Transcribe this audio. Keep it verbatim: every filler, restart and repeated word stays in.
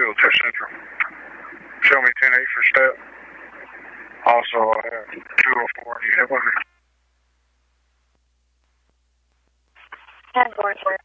two oh two Central. Show me ten eight for step. Also, I have two oh four. Do you have one? ten four four.